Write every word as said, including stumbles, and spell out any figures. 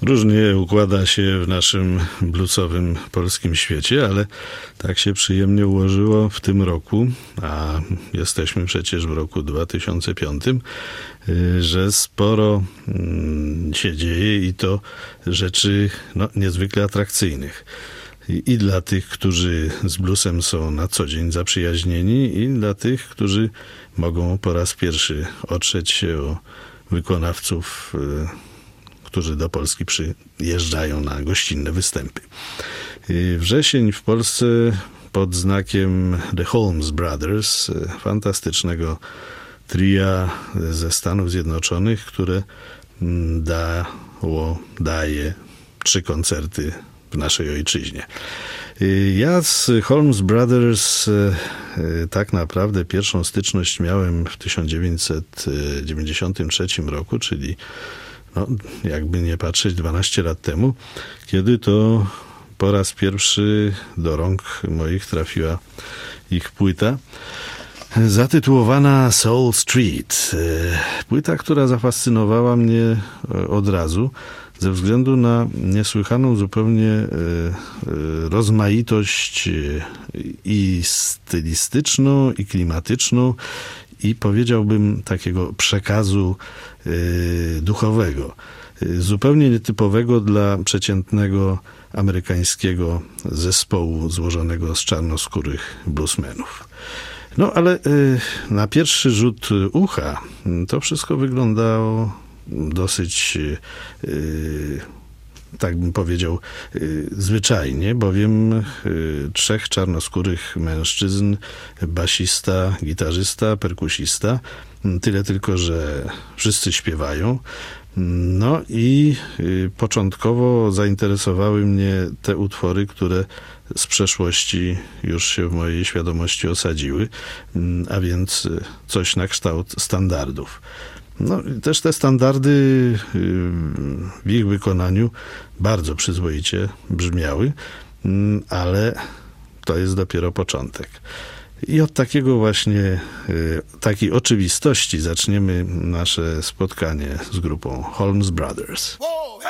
Różnie układa się w naszym bluesowym polskim świecie, ale tak się przyjemnie ułożyło w tym roku, a jesteśmy przecież w roku dwa tysiące piątym, że sporo się dzieje i to rzeczy no, niezwykle atrakcyjnych. I, I dla tych, którzy z bluesem są na co dzień zaprzyjaźnieni, i dla tych, którzy mogą po raz pierwszy otrzeć się o wykonawców, którzy do Polski przyjeżdżają na gościnne występy. Wrzesień w Polsce pod znakiem The Holmes Brothers, fantastycznego tria ze Stanów Zjednoczonych, które dało, daje trzy koncerty w naszej ojczyźnie. Ja z Holmes Brothers tak naprawdę pierwszą styczność miałem w tysiąc dziewięćset dziewięćdziesiątym trzecim roku, czyli no, jakby nie patrzeć dwanaście lat temu, kiedy to po raz pierwszy do rąk moich trafiła ich płyta zatytułowana Soul Street. Płyta, która zafascynowała mnie od razu ze względu na niesłychaną zupełnie rozmaitość i stylistyczną, i klimatyczną, i powiedziałbym takiego przekazu duchowego, zupełnie nietypowego dla przeciętnego amerykańskiego zespołu złożonego z czarnoskórych bluesmenów. No ale na pierwszy rzut ucha to wszystko wyglądało dosyć, tak bym powiedział, zwyczajnie, bowiem trzech czarnoskórych mężczyzn, basista, gitarzysta, perkusista, tyle tylko, że wszyscy śpiewają. No i początkowo zainteresowały mnie te utwory, które z przeszłości już się w mojej świadomości osadziły, a więc coś na kształt standardów. No, też te standardy w ich wykonaniu bardzo przyzwoicie brzmiały, ale to jest dopiero początek. I od takiego właśnie, takiej oczywistości zaczniemy nasze spotkanie z grupą Holmes Brothers.